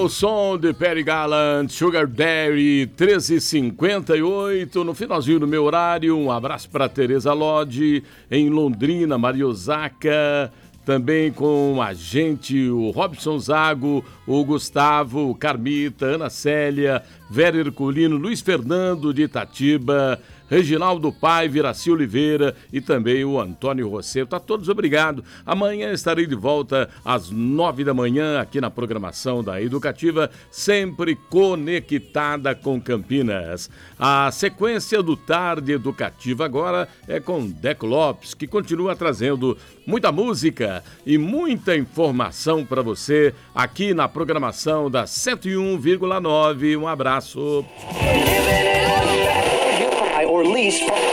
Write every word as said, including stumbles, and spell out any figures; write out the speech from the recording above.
o som de Perry Gallant, Sugar Daddy, treze e cinquenta e oito, no finalzinho do meu horário. Um abraço para Tereza Lodi, em Londrina, Maria Osaka, também com a gente, o Robson Zago, o Gustavo, o Carmita, Ana Célia, Vera Herculino, Luiz Fernando de Itatiba, Reginaldo Pai, Viraci Oliveira e também o Antônio Rosseiro. Tá todos obrigado. Amanhã estarei de volta às nove da manhã aqui na programação da Educativa, sempre conectada com Campinas. A sequência do Tarde Educativa agora é com Deco Lopes, que continua trazendo muita música e muita informação para você aqui na programação da cento e um vírgula nove. Um abraço. Or lease